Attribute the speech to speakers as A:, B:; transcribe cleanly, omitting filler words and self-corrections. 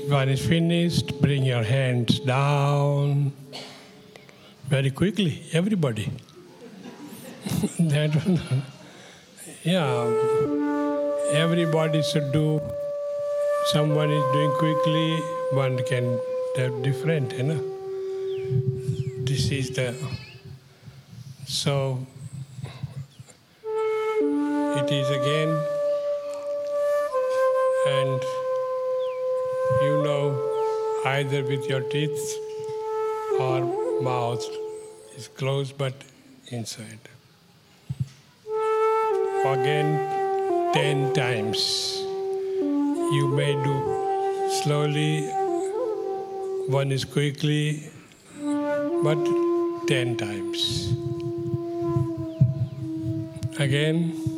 A: one is finished, bring your hands down very quickly, everybody. Yeah, everybody should do. Someone is doing quickly, one can do different, you know. This is the, so it is again, and you know, either with your teeth or mouth is closed but inside. Again, 10 times. You may do slowly, one is quickly, but 10 times. Again.